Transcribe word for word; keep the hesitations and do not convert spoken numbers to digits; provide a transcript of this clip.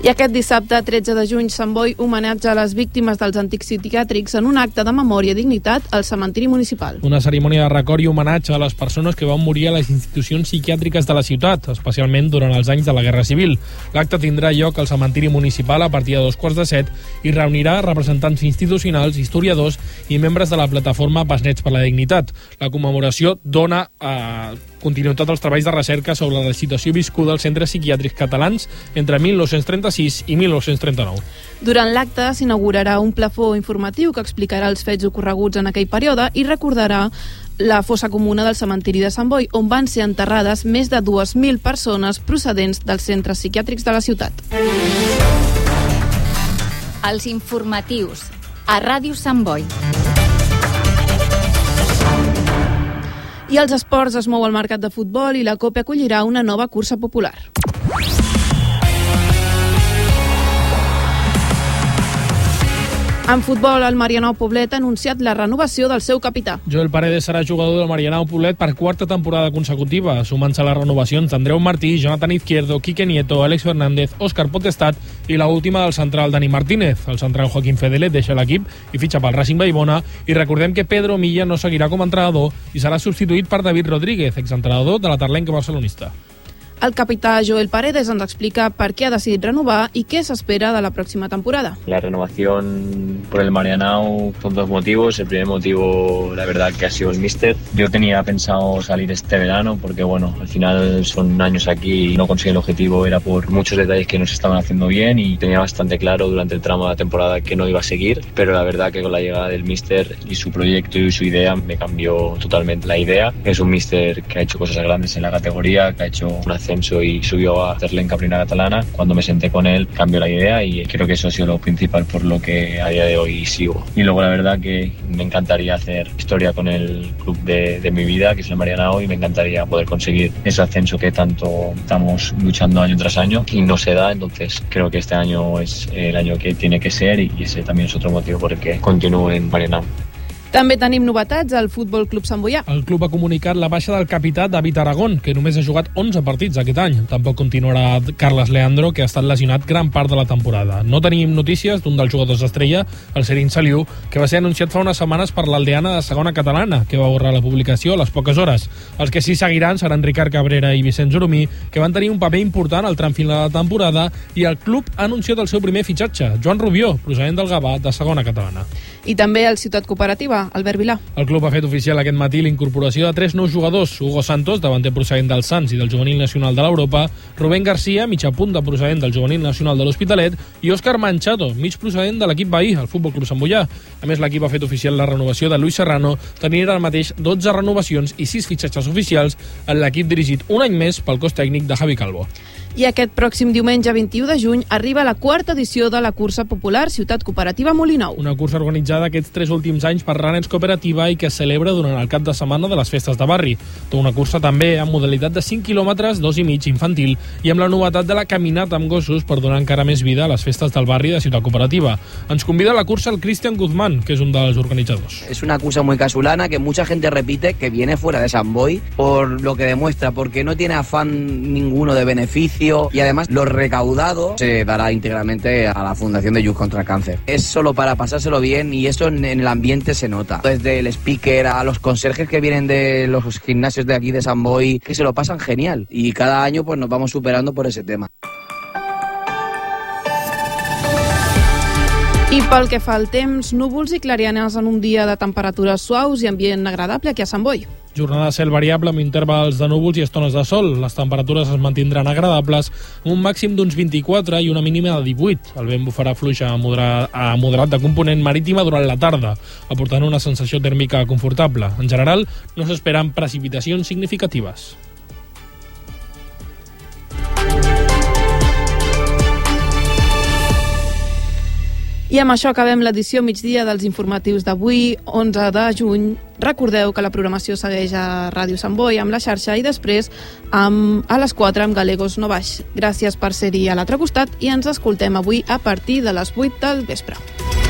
I aquest dissabte, tretze de juny, Sant Boi homenatja a les víctimes dels antics psiquiàtrics en un acte de memòria i dignitat al cementiri municipal. Una cerimònia de record i homenatge a les persones que van morir a les institucions psiquiàtriques de la ciutat, especialment durant els anys de la Guerra Civil. L'acte tindrà lloc al cementiri municipal a partir de dos quarts de set i reunirà representants institucionals, historiadors i membres de la plataforma Besnets per la Dignitat. La commemoració dona eh, continuïtat als treballs de recerca sobre la situació viscuda als centres psiquiàtrics catalans entre mil nou-cents trenta-sis i mil nou-cents trenta-nou. Durant l'acte s'inaugurarà un plafó informatiu que explicarà els fets ocorreguts en aquell període i recordarà la fossa comuna del cementiri de Sant Boi, on van ser enterrades més de dues mil persones procedents dels centres psiquiàtrics de la ciutat. Els informatius a Ràdio Sant Boi. I als esports es mou el mercat de futbol i la Copa acollirà una nova cursa popular. En futbol, el Marianao Poblet ha anunciat la renovació del seu capità. Joel Paredes serà jugador del Marianao Poblet per quarta temporada consecutiva, sumant-se a les renovacions d'Andreu Martí, Jonathan Izquierdo, Quique Nieto, Àlex Fernández, Òscar Potestat i la última del central Dani Martínez. El central Joaquín Fedele deixa l'equip i fitxa pel Racing Vallbona, i recordem que Pedro Milla no seguirà com a entrenador i serà substituït per David Rodríguez, exentrenador de la Tarlenca barcelonista. El capità Joel Paredes ens explica per qué ha decidit renovar y qué se espera de la próxima temporada. La renovación por el Marianao son dos motivos. El primer motivo, la verdad, que ha sido el míster. Yo tenía pensado salir este verano porque, bueno, al final son años aquí y no conseguí el objetivo. Era por muchos detalles que no se estaban haciendo bien y tenía bastante claro durante el tramo de la temporada que no iba a seguir. Pero la verdad que con la llegada del míster y su proyecto y su idea me cambió totalmente la idea. Es un míster que ha hecho cosas grandes en la categoría, que ha hecho una ascenso y subió a Tarlenca Primera Catalana. Cuando me senté con él cambió la idea y creo que eso ha sido lo principal por lo que a día de hoy sigo. Y luego la verdad que me encantaría hacer historia con el club de, de mi vida, que es el Marianao, y me encantaría poder conseguir ese ascenso que tanto estamos luchando año tras año y no se da. Entonces creo que este año es el año que tiene que ser y ese también es otro motivo por el que continúo en Marianao. També tenim novetats al Futbol Club Sant Boià. El club ha comunicat la baixa del capità David Aragón, que només ha jugat onze partits aquest any. Tampoc continuarà Carles Leandro, que ha estat lesionat gran part de la temporada. No tenim notícies d'un dels jugadors estrella, el Serin Saliu, que va ser anunciat fa unes setmanes per l'Aldeana de segona catalana, que va borrar la publicació a les poques hores. Els que sí seguiran seran Ricard Cabrera i Vicenç Oromí, que van tenir un paper important al tram final de la temporada, i el club ha anunciat el seu primer fitxatge, Joan Rubió, procedent del Gavà de segona catalana. I també el Ciutat Cooperativa, Albert Vilà. El club ha fet oficial aquest matí la incorporació de tres nous jugadors: Hugo Santos, davanter procedent del Sants i del Juvenil Nacional de l'Europa, Rubén García, mitja punta procedent del Juvenil Nacional de l'Hospitalet, i Òscar Manchado, mig procedent de l'equip veí, el Futbol Club Sant Boià. A més, l'equip ha fet oficial la renovació de Luis Serrano, tenint ara mateix dotze renovacions i sis fitxatges oficials en l'equip dirigit un any més pel cos tècnic de Javi Calvo. I aquest pròxim diumenge vint-i-u de juny arriba la quarta edició de la cursa popular Ciutat Cooperativa Molinou. Una cursa organitzada aquests tres últims anys per Runners Cooperativa i que es celebra durant el cap de setmana de les festes de barri. Tota una cursa també amb modalitat de cinc quilòmetres, dos i mig infantil, i amb la novetat de la caminata amb gossos per donar encara més vida a les festes del barri de Ciutat Cooperativa. Ens convida a la cursa el Cristian Guzmán, que és un dels organitzadors. Es una cursa muy casulana que mucha gente repite que viene fuera de Sant Boi por lo que demuestra, porque no tiene afán ninguno de beneficio. Y además lo recaudado se dará íntegramente a la Fundación de Youth contra el Cáncer. Es solo para pasárselo bien y eso en, en el ambiente se nota. Desde el speaker a los conserjes que vienen de los gimnasios de aquí de Sant Boi, que se lo pasan genial. Y cada año pues nos vamos superando por ese tema. I pel que fa al temps, núvols i clarianes en un dia de temperatures suaus i ambient agradable aquí a Sant Boi. Jornada de cel variable amb intervals de núvols i estones de sol. Les temperatures es mantindran agradables amb un màxim d'uns vint-i-quatre i una mínima de divuit. El vent bufarà fluixa a moderat, a moderat de component marítima durant la tarda, aportant una sensació tèrmica confortable. En general, no s'esperen precipitacions significatives. I amb això acabem l'edició migdia dels informatius d'avui, onze de juny. Recordeu que la programació segueix a Ràdio Sant Boi amb la xarxa i després amb, a les quatre amb Galegos No Baix. Gràcies per ser-hi a l'altre costat i ens escoltem avui a partir de les vuit del vespre.